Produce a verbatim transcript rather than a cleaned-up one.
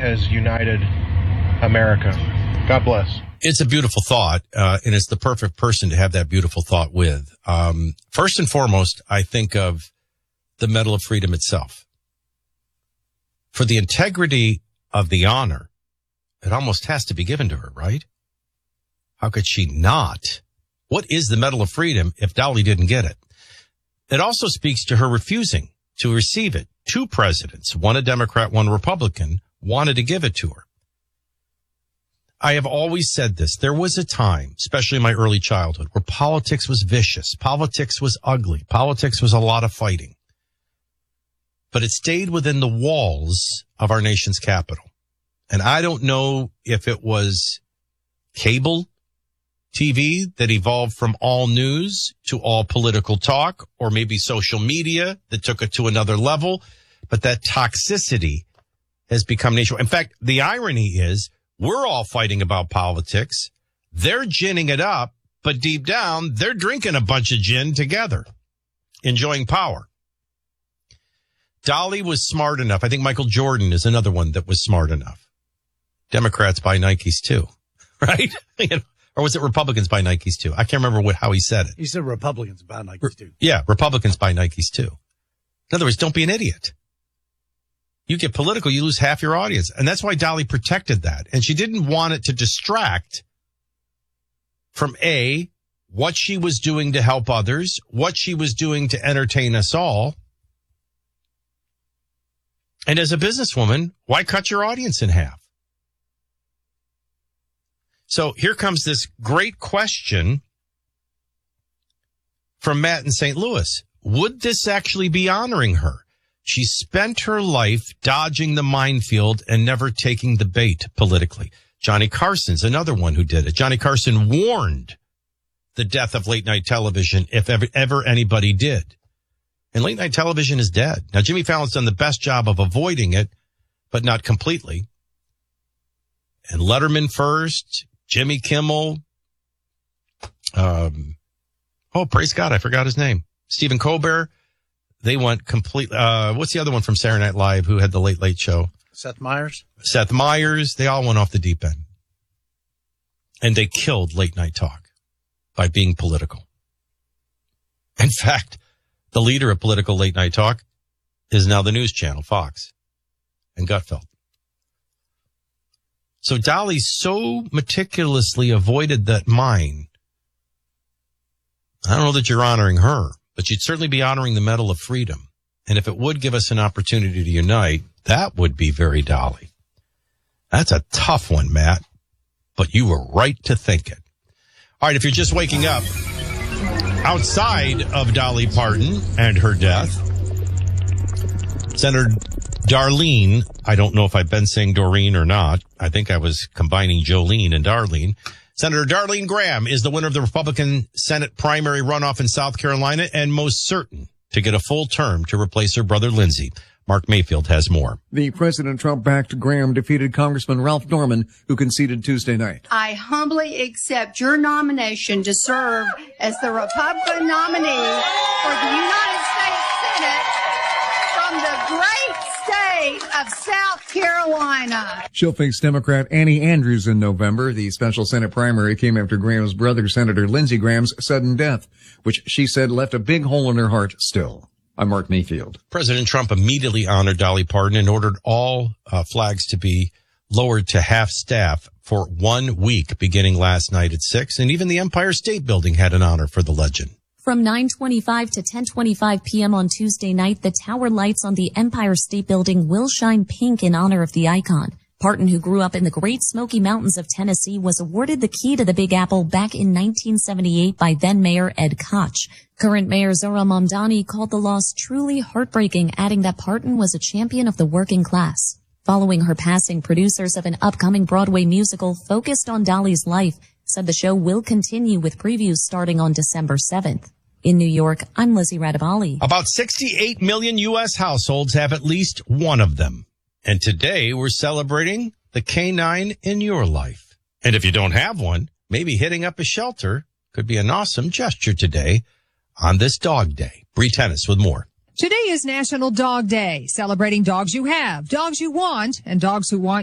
has united America. God bless. It's a beautiful thought, uh, and it's the perfect person to have that beautiful thought with. Um, first and foremost, I think of the Medal of Freedom itself. For the integrity of the honor, it almost has to be given to her, right? How could she not? What is the Medal of Freedom if Dolly didn't get it? It also speaks to her refusing to receive it. Two presidents, one a Democrat, one Republican, wanted to give it to her. I have always said this. There was a time, especially in my early childhood, where politics was vicious. Politics was ugly. Politics was a lot of fighting. But it stayed within the walls of our nation's capital. And I don't know if it was cable T V that evolved from all news to all political talk, or maybe social media that took it to another level. But that toxicity has become nationwide. In fact, the irony is we're all fighting about politics. They're ginning it up, but deep down, they're drinking a bunch of gin together, enjoying power. Dolly was smart enough. I think Michael Jordan is another one that was smart enough. Democrats buy Nikes too, right? Or was it Republicans buy Nikes too? I can't remember what, how he said it. He said Republicans buy Nikes too. Yeah, Republicans buy Nikes too. In other words, don't be an idiot. You get political, you lose half your audience. And that's why Dolly protected that. And she didn't want it to distract from A, what she was doing to help others, what she was doing to entertain us all. And as a businesswoman, why cut your audience in half? So here comes this great question from Matt in Saint Louis. Would this actually be honoring her? She spent her life dodging the minefield and never taking the bait politically. Johnny Carson's another one who did it. Johnny Carson warned the death of late night television if ever, ever anybody did. And late night television is dead. Now, Jimmy Fallon's done the best job of avoiding it, but not completely. And Letterman first, Jimmy Kimmel, um, oh, praise God, I forgot his name. Stephen Colbert. They went completely, uh, what's the other one from Saturday Night Live who had the Late Late Show? Seth Meyers. Seth Meyers. They all went off the deep end. And they killed late night talk by being political. In fact, the leader of political late night talk is now the news channel, Fox and Gutfeld. So Dolly so meticulously avoided that mine. I don't know that you're honoring her, but you'd certainly be honoring the Medal of Freedom. And if it would give us an opportunity to unite, that would be very Dolly. That's a tough one, Matt, but you were right to think it. All right, if you're just waking up, outside of Dolly Parton and her death, Senator Darlene, I don't know if I've been saying Doreen or not. I think I was combining Jolene and Darlene. Senator Darlene Graham is the winner of the Republican Senate primary runoff in South Carolina and most certain to get a full term to replace her brother Lindsey. Mark Mayfield has more. The President Trump-backed Graham defeaed Congressman Ralph Norman, who conceded Tuesday night. I humbly accept your nomination to serve as the Republican nominee for the United States Senate from the great state of South Carolina. She'll face Democrat Annie Andrews in November. The special Senate primary came after Graham's brother, Senator Lindsey Graham's sudden death, which she said left a big hole in her heart still. I'm Mark Mayfield. President Trump immediately honored Dolly Parton and ordered all uh, flags to be lowered to half staff for one week beginning last night at six. And even the Empire State Building had an honor for the legend. From nine twenty-five to ten twenty-five p.m. on Tuesday night, the tower lights on the Empire State Building will shine pink in honor of the icon. Parton, who grew up in the Great Smoky Mountains of Tennessee, was awarded the key to the Big Apple back in nineteen seventy-eight by then-Mayor Ed Koch. Current Mayor Zohran Mamdani called the loss truly heartbreaking, adding that Parton was a champion of the working class. Following her passing, producers of an upcoming Broadway musical focused on Dolly's life said the show will continue with previews starting on December seventh. In New York, I'm Lizzie Radabali. About sixty-eight million U S households have at least one of them. And today we're celebrating the canine in your life. And if you don't have one, maybe hitting up a shelter could be an awesome gesture today on this dog day. Bree Tennis with more. Today is National Dog Day, celebrating dogs you have, dogs you want, and dogs who want